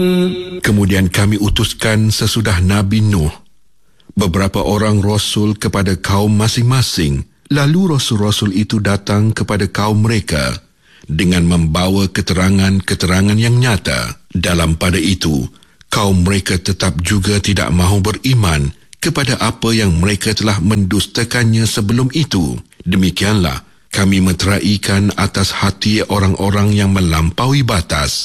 Kemudian kami utuskan sesudah Nabi Nuh beberapa orang rasul kepada kaum masing-masing. Lalu rasul-rasul itu datang kepada kaum mereka dengan membawa keterangan-keterangan yang nyata. Dalam pada itu, kaum mereka tetap juga tidak mahu beriman kepada apa yang mereka telah mendustakannya sebelum itu. Demikianlah kami meteraikan atas hati orang-orang yang melampaui batas.